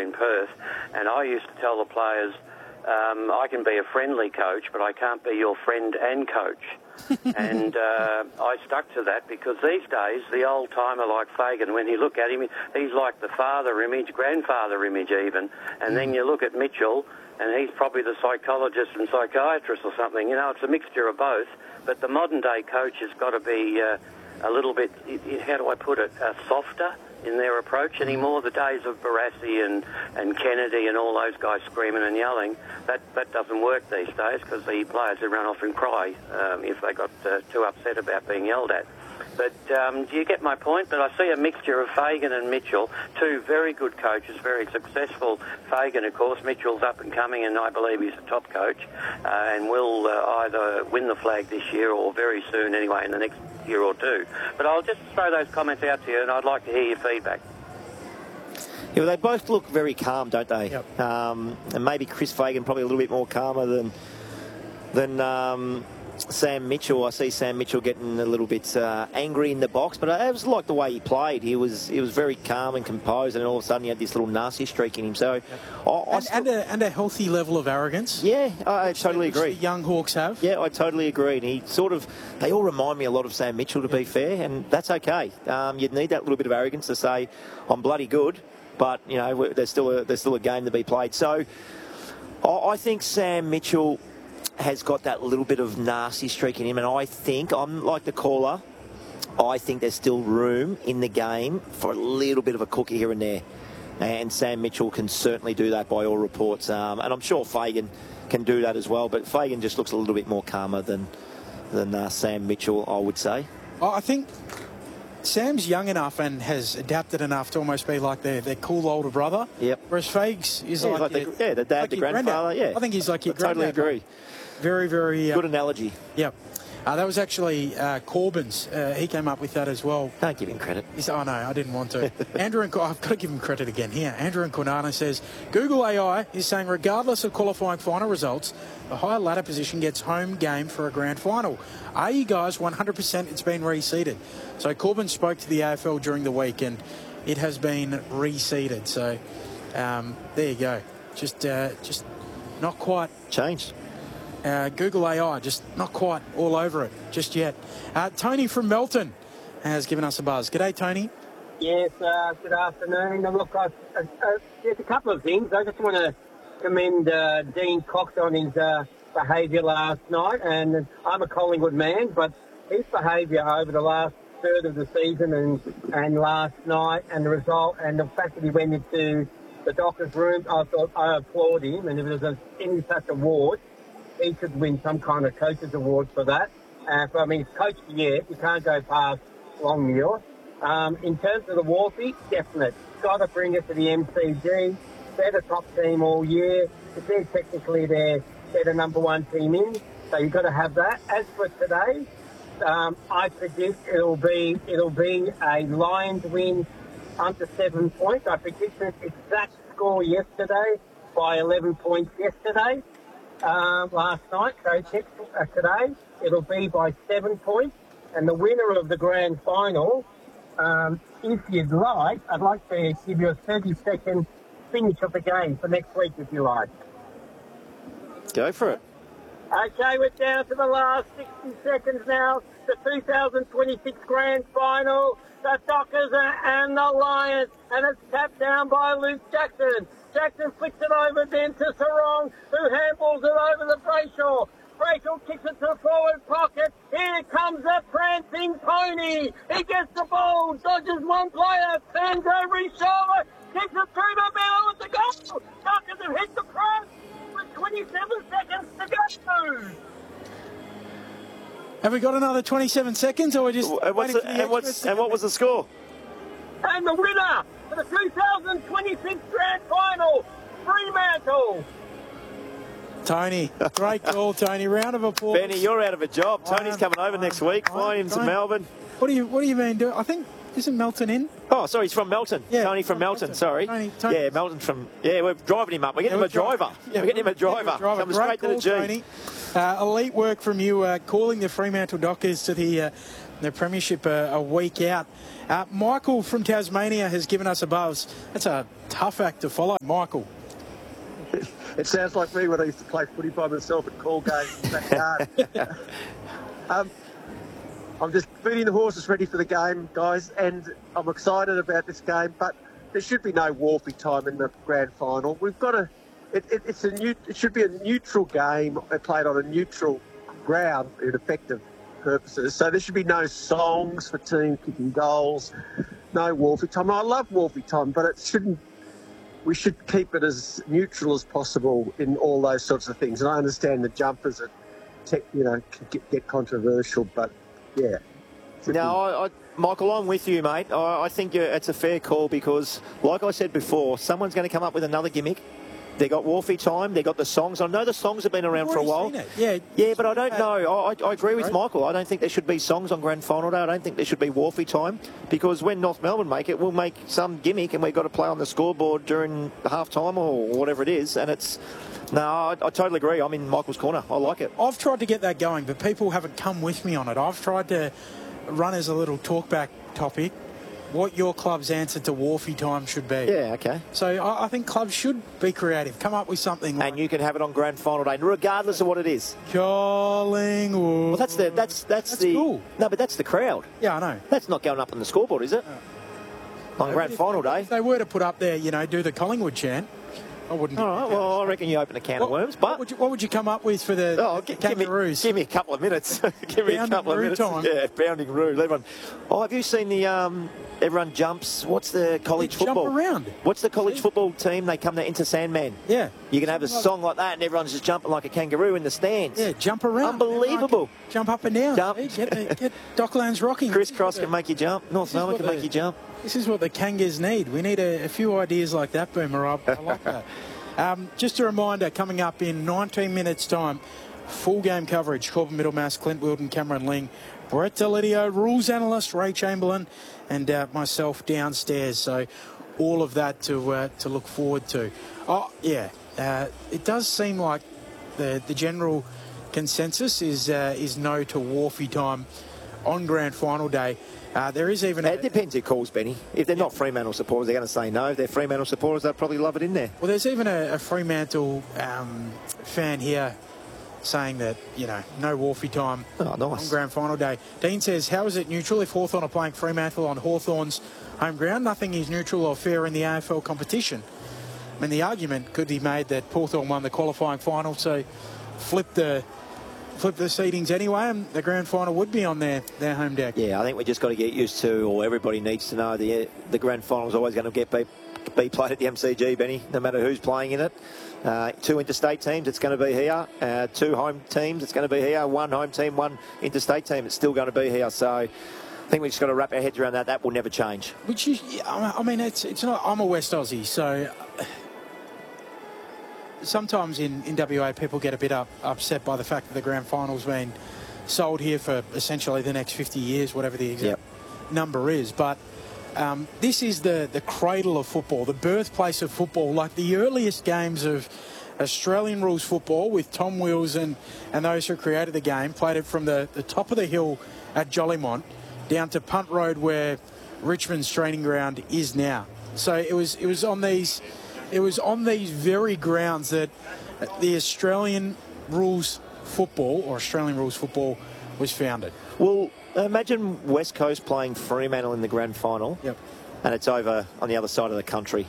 in Perth, and I used to tell the players, I can be a friendly coach, but I can't be your friend and coach. And I stuck to that because these days, the old-timer like Fagan, when you look at him, he's like the father image, grandfather image even. And then you look at Mitchell, and he's probably the psychologist and psychiatrist or something. You know, it's a mixture of both. But the modern-day coach has got to be a little bit, how do I put it, softer in their approach anymore. The days of Barassi and Kennedy and all those guys screaming and yelling, that doesn't work these days because the players who run off and cry if they got too upset about being yelled at. But do you get my point? But I see a mixture of Fagan and Mitchell, two very good coaches, very successful. Fagan, of course, Mitchell's up and coming, and I believe he's a top coach, and will either win the flag this year or very soon anyway in the next year or two. But I'll just throw those comments out to you, and I'd like to hear your feedback. Yeah, well, they both look very calm, don't they? Yep. And maybe Chris Fagan probably a little bit more calmer than Sam Mitchell. I see Sam Mitchell getting a little bit angry in the box, but I just like the way he played. He was very calm and composed, and all of a sudden he had this little nasty streak in him. So, and a healthy level of arrogance. Yeah, I totally agree. The young Hawks have. Yeah, I totally agree. And they all remind me a lot of Sam Mitchell, to be fair, and that's okay. You'd need that little bit of arrogance to say, I'm bloody good, but you know, there's still a game to be played. So, I think Sam Mitchell has got that little bit of nasty streak in him, and I think, I'm like the caller, I think there's still room in the game for a little bit of a cookie here and there, and Sam Mitchell can certainly do that by all reports, and I'm sure Fagan can do that as well, but Fagan just looks a little bit more calmer than Sam Mitchell, I would say. I think Sam's young enough and has adapted enough to almost be like their cool older brother. Yep. Whereas Fags is the dad, like the grandfather. Yeah. I think he's like your granddad. Totally agree. Very, very... good analogy. Yep. That was actually Corbyn's. He came up with that as well. Don't give him credit. Oh, no, I didn't want to. Andrew and I've got to give him credit again here. Andrew and Cornana says, Google AI is saying regardless of qualifying final results, the higher ladder position gets home game for a grand final. Are you guys 100% it's been reseeded? So Corbyn spoke to the AFL during the week and it has been reseeded. So there you go. Just not quite... changed. Google AI, just not quite all over it just yet. Tony from Melton has given us a buzz. G'day, Tony. Yes, good afternoon. Look, there's a couple of things. I just want to commend Dean Cox on his behaviour last night. And I'm a Collingwood man, but his behaviour over the last third of the season and last night and the result and the fact that he went into the doctor's room, I thought I applaud him. And if there's any such award, he should win some kind of coach's award for that. Coach of the year, you can't go past Longmuir. In terms of the Wolfie, definite. Got to bring it to the MCG. They're the top team all year. They're technically they're the number one team in, so you've got to have that. As for today, I predict it'll be a Lions win under 7 points. I predict the exact score yesterday by 11 points yesterday. Last night, so today it'll be by 7 points, and the winner of the grand final, if you'd like, I'd like to give you a 30-second finish of the game for next week, if you like. Go for it. Okay, we're down to the last 60 seconds now. The 2026 grand final, the Dockers and the Lions, and it's tapped down by Luke Jackson. Jackson flicks it over then to Sarong, who handballs it over to Brayshaw. Brayshaw kicks it to the forward pocket. Here comes the prancing pony. He gets the ball, dodges one player, turns over his shoulder, kicks it through the middle with the goal. Dockers have hit the cross with 27 seconds to go. Have we got another 27 seconds, or we're just what was the score? And the winner for the 2026 grand final, Fremantle. Tony, great call, Tony. Round of applause. Benny, you're out of a job. Tony's coming over next week. Flying him to Melbourne. What do you mean? I think, isn't Melton in? Oh, sorry, he's from Melton. Yeah, Tony from Melton, sorry. Tony. Yeah, Melton from... Yeah, we're driving him up. We're getting him a driver. We're getting him a driver. Comes straight to the G. Tony. Elite work from you calling the Fremantle Dockers to the The premiership a week out. Michael from Tasmania has given us a buzz. That's a tough act to follow, Michael. It sounds like me when I used to play footy by myself at call games in the backyard. I'm just feeding the horses ready for the game, guys, and I'm excited about this game, but there should be no Wolfie time in the grand final. We've got to... It should be a neutral game played on a neutral ground in effective purposes. So there should be no songs for team kicking goals, no Wolfie time. I love Wolfie time, but it shouldn't. We should keep it as neutral as possible in all those sorts of things. And I understand the jumpers are, can get controversial, but yeah. No, Michael, I'm with you, mate. I think it's a fair call because, like I said before, someone's going to come up with another gimmick. They got Wolfie time. They got the songs. I know the songs have been around for a while. Yeah, but I don't know. I agree with Michael. I don't think there should be songs on grand final day. I don't think there should be Wolfie time because when North Melbourne make it, we'll make some gimmick and we've got to play on the scoreboard during half time or whatever it is. And it's... No, I totally agree. I'm in Michael's corner. I like it. I've tried to get that going, but people haven't come with me on it. I've tried to run as a little talkback topic what your club's answer to Wolfie time should be. Yeah, okay. So I think clubs should be creative. Come up with something. And you can have it on grand final day, regardless of what it is. Collingwood. Well, that's the cool. No, but that's the crowd. Yeah, I know. That's not going up on the scoreboard, is it? On grand final day. If they were to put up there, do the Collingwood chant, I wouldn't. All right, well, I reckon you open a can of worms. But what would you come up with for the Kangaroos? Give me a couple of minutes. Give me a couple of minutes. Time. Yeah, pounding roo. Everyone. Oh, have you seen the everyone jumps? What's the college football? Jump around. What's the college football team? They come there into Sandman. Yeah. You can have a song like that, and everyone's just jumping like a kangaroo in the stands. Yeah, jump around. Unbelievable. Jump up and down. Jump. Get Docklands rocking. Crisscross can make you jump. North Melbourne can make you jump. This is what the Kangas need. We need a few ideas like that, Boomer. I like that. Just a reminder, coming up in 19 minutes' time, full game coverage, Corbin Middlemass, Clint Wilden, Cameron Ling, Brett Delidio, rules analyst Ray Chamberlain, and myself downstairs. So all of that to look forward to. Oh, yeah, it does seem like the general consensus is no to Wolfie time on grand final day. There is even... It depends who calls, Benny. If they're not Fremantle supporters, they're going to say no. If they're Fremantle supporters, they'll probably love it in there. Well, there's even a Fremantle fan here saying that, no Wolfie time on grand final day. Dean says, how is it neutral if Hawthorn are playing Fremantle on Hawthorn's home ground? Nothing is neutral or fair in the AFL competition. I mean, the argument could be made that Hawthorn won the qualifying final, so flip the seedings anyway, and the grand final would be on their home deck. Yeah, I think we just got to get used to, or everybody needs to know, the grand final is always going to be played at the MCG, Benny, no matter who's playing in it. 2 interstate teams, it's going to be here. 2 home teams, it's going to be here. 1 home team, 1 interstate team, it's still going to be here. So I think we just got to wrap our heads around that. That will never change. Which is, I mean, it's not. I'm a West Aussie, so. Sometimes in WA, people get a bit upset by the fact that the grand final's been sold here for essentially the next 50 years, whatever the exact number is. But this is the cradle of football, the birthplace of football, like the earliest games of Australian rules football with Tom Wills and those who created the game, played it from the top of the hill at Jollymont down to Punt Road where Richmond's training ground is now. So it was on these very grounds that the Australian rules football was founded. Well, imagine West Coast playing Fremantle in the grand final. Yep. And it's over on the other side of the country.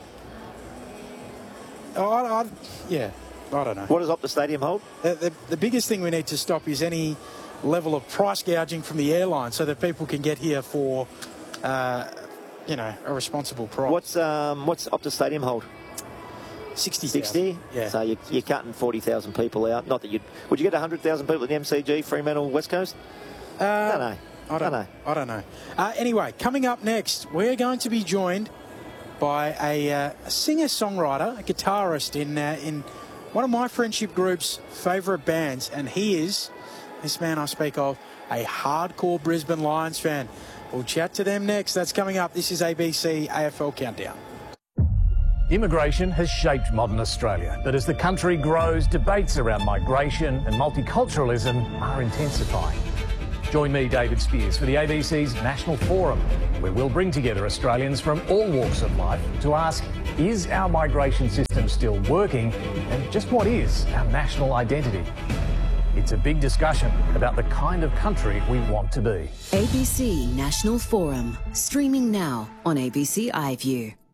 I don't know. What does Optus Stadium hold? The biggest thing we need to stop is any level of price gouging from the airline so that people can get here for, a responsible price. What's Optus Stadium hold? 60? Yeah. So you're cutting 40,000 people out. Not that would you get 100,000 people at the MCG, Fremantle, West Coast? I don't know. Anyway, coming up next, we're going to be joined by a singer-songwriter, a guitarist in one of my friendship group's favourite bands, and he is, this man I speak of, a hardcore Brisbane Lions fan. We'll chat to them next. That's coming up. This is ABC AFL Countdown. Immigration has shaped modern Australia, but as the country grows, debates around migration and multiculturalism are intensifying. Join me, David Spears, for the ABC's National Forum, where we'll bring together Australians from all walks of life to ask, is our migration system still working, and just what is our national identity? It's a big discussion about the kind of country we want to be. ABC National Forum, streaming now on ABC iView.